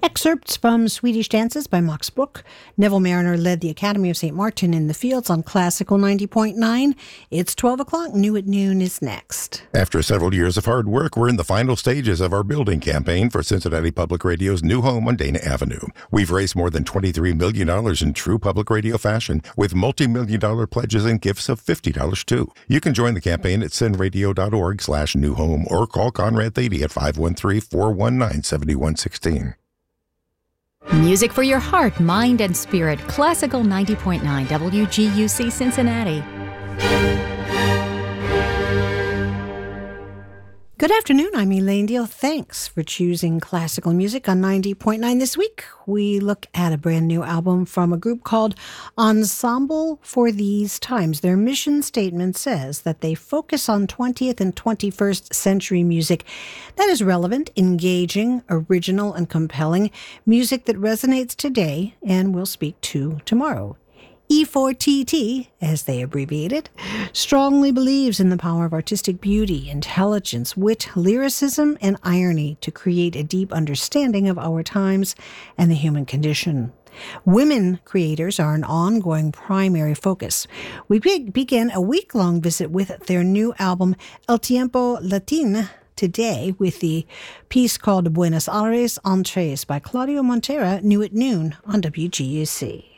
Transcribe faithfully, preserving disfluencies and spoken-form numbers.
Excerpts from Swedish Dances by Max Bruch. Neville Mariner led the Academy of Saint Martin in the Fields on Classical ninety point nine. It's twelve o'clock. New at Noon is next. After several years of hard work, we're in the final stages of our building campaign for Cincinnati Public Radio's new home on Dana Avenue. We've raised more than twenty-three million dollars in true public radio fashion, with multi-million dollar pledges and gifts of fifty dollars too. You can join the campaign at cinradio.org slash new home or call Conrad Thady at five one three, four one nine, seven one one six. Music for your heart, mind, and spirit. Classical ninety point nine W G U C Cincinnati. Good afternoon, I'm Elaine Deal. Thanks for choosing classical music on ninety point nine. This week, we look at a brand new album from a group called Ensemble for These Times. Their mission statement says that they focus on twentieth and twenty-first century music that is relevant, engaging, original, and compelling, music that resonates today and will speak to tomorrow. E four T T, as they abbreviate it, strongly believes in the power of artistic beauty, intelligence, wit, lyricism, and irony to create a deep understanding of our times and the human condition. Women creators are an ongoing primary focus. We be- begin a week-long visit with their new album, El Tiempo Latin, today with the piece called Buenos Aires Entrées by Claudio Montera, new at noon on W G U C.